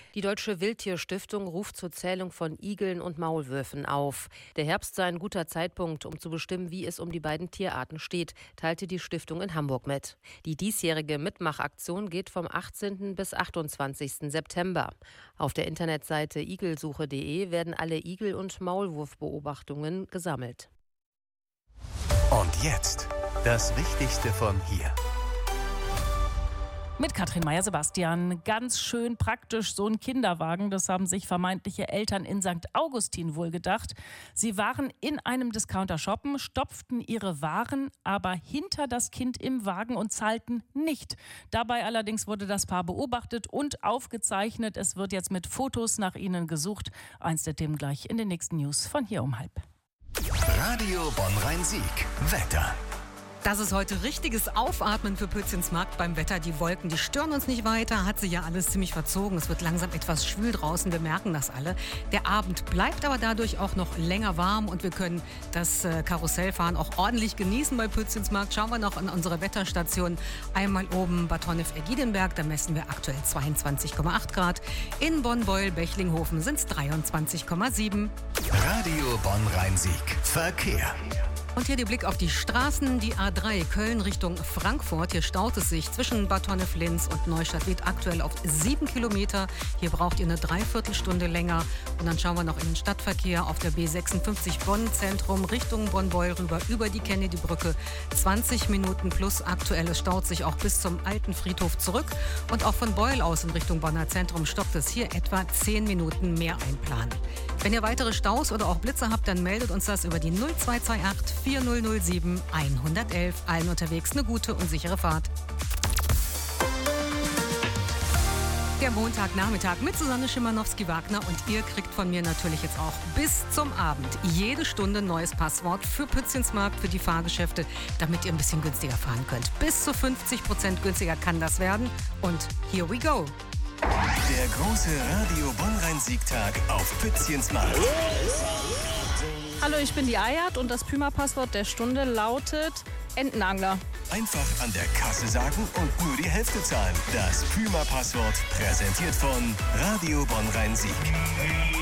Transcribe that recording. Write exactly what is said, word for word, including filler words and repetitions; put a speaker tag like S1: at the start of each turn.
S1: Die Deutsche Wildtierstiftung ruft zur Zählung von Igeln und Maulwürfen auf. Der Herbst sei ein guter Zeitpunkt, um zu bestimmen, wie es um die beiden Tierarten steht, teilte die Stiftung in Hamburg mit. Die diesjährige Mitmachaktion geht vom achtzehnten bis achtundzwanzigsten September. Auf der Internetseite igelsuche punkt de werden alle Igel- und Maulwurfbeobachtungen gesammelt.
S2: Und jetzt das Wichtigste von hier.
S3: Mit Katrin Meyer-Sebastian. Ganz schön praktisch, so ein Kinderwagen. Das haben sich vermeintliche Eltern in Sankt Augustin wohl gedacht. Sie waren in einem Discounter shoppen, stopften ihre Waren aber hinter das Kind im Wagen und zahlten nicht. Dabei allerdings wurde das Paar beobachtet und aufgezeichnet. Es wird jetzt mit Fotos nach ihnen gesucht. Eins der Themen gleich in den nächsten News von hier um halb.
S2: Radio Bonn-Rhein-Sieg. Wetter.
S4: Das ist heute richtiges Aufatmen für Pützensmarkt beim Wetter. Die Wolken, die stören uns nicht weiter, hat sich ja alles ziemlich verzogen. Es wird langsam etwas schwül draußen, wir merken das alle. Der Abend bleibt aber dadurch auch noch länger warm und wir können das Karussellfahren auch ordentlich genießen bei Pützensmarkt. Schauen wir noch an unsere Wetterstation. Einmal oben Bad Honnef-Eggidenberg, da messen wir aktuell zweiundzwanzig Komma acht Grad. In Bonn-Beuel-Bechlinghofen sind es dreiundzwanzig Komma sieben.
S2: Radio Bonn-Rhein-Sieg. Verkehr.
S4: Und hier der Blick auf die Straßen. Die A drei Köln Richtung Frankfurt. Hier staut es sich zwischen Bad Honnef-Linz und Neustadt-Leth aktuell auf sieben Kilometer. Hier braucht ihr eine Dreiviertelstunde länger. Und dann schauen wir noch in den Stadtverkehr auf der B sechsundfünfzig Bonn-Zentrum Richtung Bonn-Beuel rüber über die Kennedy-Brücke. zwanzig Minuten plus aktuell. Es staut sich auch bis zum alten Friedhof zurück. Und auch von Beuel aus in Richtung Bonner Zentrum stockt es hier etwa zehn Minuten mehr einplanen. Wenn ihr weitere Staus oder auch Blitze habt, dann meldet uns das über die null zwei zwei acht vier null null sieben eins eins eins. Allen unterwegs eine gute und sichere Fahrt. Der Montagnachmittag mit Susanne Schimanowski-Wagner und ihr kriegt von mir natürlich jetzt auch bis zum Abend jede Stunde ein neues Passwort für Pützensmarkt, für die Fahrgeschäfte, damit ihr ein bisschen günstiger fahren könnt. Bis zu fünfzig Prozent günstiger kann das werden und here we go.
S2: Der große Radio Bonn-Rhein-Sieg-Tag auf Pützensmarkt.
S5: Hallo, ich bin die Ayat und das Puma-Passwort der Stunde lautet Entenangler.
S2: Einfach an der Kasse sagen und nur die Hälfte zahlen. Das Puma-Passwort präsentiert von Radio Bonn-Rhein-Sieg.